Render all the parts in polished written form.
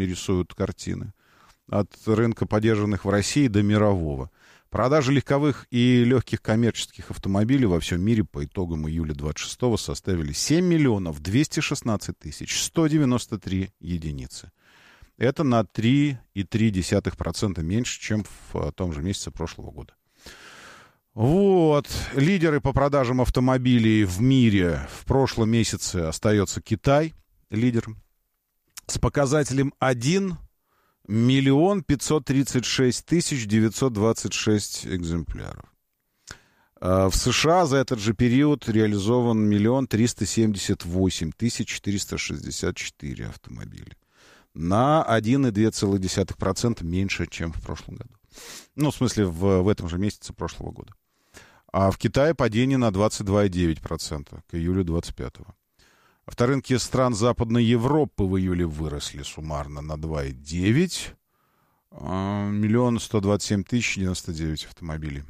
мне рисуют картины. От рынка подержанных в России до мирового. Продажи легковых и легких коммерческих автомобилей во всем мире по итогам июля 26-го составили 7 миллионов 216 тысяч 193 единицы. Это на 3,3% меньше, чем в том же месяце прошлого года. Вот. Лидеры по продажам автомобилей в мире в прошлом месяце остается Китай, лидер, с показателем 1 миллион 536 тысяч 926 экземпляров. В США за этот же период реализован 1 378 464 автомобиля. На 1,2% меньше, чем в прошлом году. Ну, в смысле, в этом же месяце прошлого года. А в Китае падение на 22,9% к июлю 25-го. Авторынки стран Западной Европы в июле выросли суммарно на 2,9. 1 127 099 автомобилей.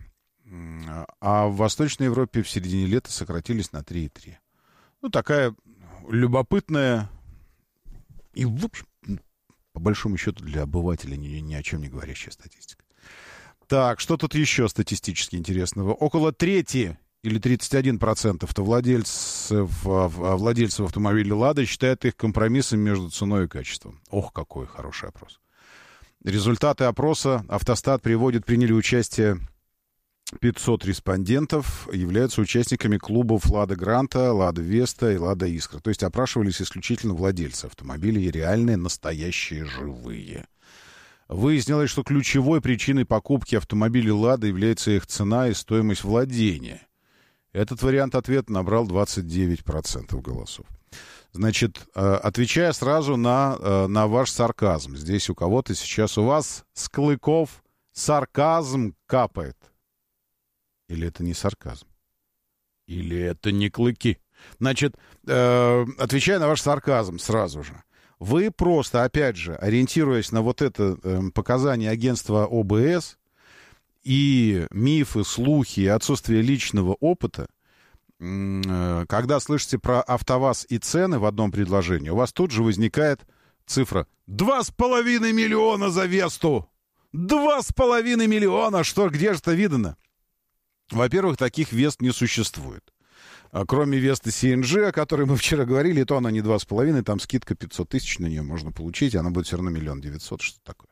А в Восточной Европе в середине лета сократились на 3,3. Ну, такая любопытная и, в общем, по большому счету, для обывателя ни о чем не говорящая статистика. Так, что тут еще статистически интересного? Около трети или 31% владельцев автомобиля «Лада» считают их компромиссом между ценой и качеством. Ох, какой хороший опрос. Результаты опроса «Автостат» приняли участие 500 респондентов, являются участниками клубов «Лада Гранта», «Лада Веста» и «Лада Искра». То есть опрашивались исключительно владельцы автомобилей, реальные, настоящие, живые. Выяснилось, что ключевой причиной покупки автомобилей «Лада» является их цена и стоимость владения. Этот вариант ответа набрал 29% голосов. Значит, отвечая сразу на ваш сарказм. Здесь у кого-то сейчас у вас с клыков сарказм капает. Или это не сарказм? Или это не клыки? Значит, отвечая на ваш сарказм сразу же. Вы просто, опять же, ориентируясь на вот это показание агентства ОБС, и мифы, слухи, отсутствие личного опыта, когда слышите про АвтоВАЗ и цены в одном предложении, у вас тут же возникает цифра 2,5 миллиона за Весту! 2,5 миллиона! Что, где же это видано? Во-первых, таких Вест не существует. Кроме Весты CNG, о которой мы вчера говорили, то она не 2,5, там скидка 500 тысяч на нее можно получить, и она будет все равно 1 900 000, что такое.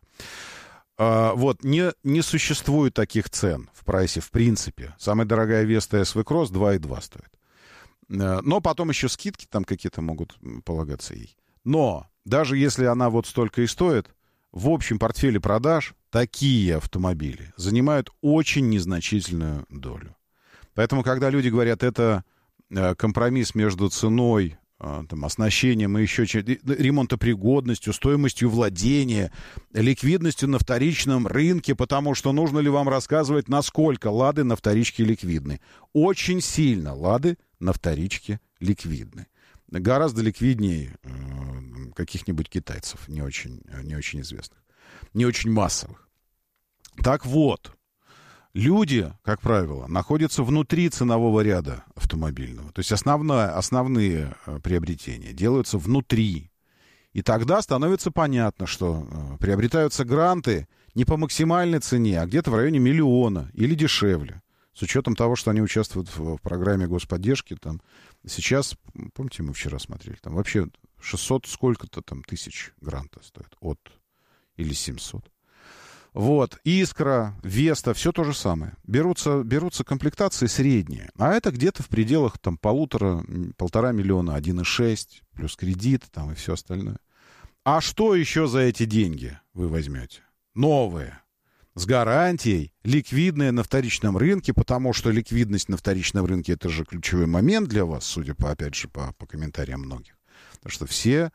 Вот, не существует таких цен в прайсе, в принципе. Самая дорогая Веста SV Cross 2,2 стоит. Но потом еще скидки там какие-то могут полагаться ей. Но даже если она вот столько и стоит, в общем портфеле продаж такие автомобили занимают очень незначительную долю. Поэтому, когда люди говорят, это компромисс между ценой, там, оснащением и еще ремонтопригодностью, стоимостью владения, ликвидностью на вторичном рынке, потому что нужно ли вам рассказывать, насколько «Лады» на вторичке ликвидны. Очень сильно «Лады» на вторичке ликвидны. Гораздо ликвиднее каких-нибудь китайцев, не очень известных, не очень массовых. Так вот, люди, как правило, находятся внутри ценового ряда автомобильного. То есть основные приобретения делаются внутри. И тогда становится понятно, что приобретаются гранты не по максимальной цене, а где-то в районе 1 миллиона или дешевле. С учетом того, что они участвуют в программе господдержки. Там сейчас, помните, мы вчера смотрели, там вообще 600 сколько-то там тысяч гранта стоит. Или 700. Вот, Искра, Веста, все то же самое. Берутся комплектации средние, а это где-то в пределах там 1,5 миллиона, 1,6, плюс кредит там и все остальное. А что еще за эти деньги вы возьмете? Новые, с гарантией, ликвидные на вторичном рынке, потому что ликвидность на вторичном рынке — это же ключевой момент для вас, судя по, опять же, по комментариям многих. Потому что все,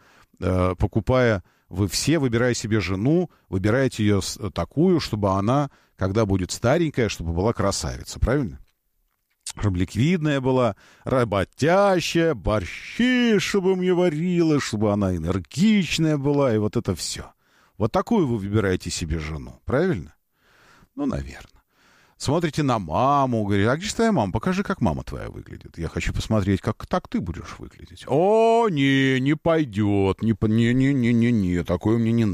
вы все, выбирая себе жену, выбираете ее такую, чтобы она, когда будет старенькая, чтобы была красавица, правильно? Чтобы ликвидная была, работящая, борщи, чтобы мне варила, чтобы она энергичная была, и вот это все. Вот такую вы выбираете себе жену, правильно? Ну, наверное. Смотрите на маму, говорите, а где же твоя мама? Покажи, как мама твоя выглядит. Я хочу посмотреть, как так ты будешь выглядеть. О, не пойдет, не, такое мне не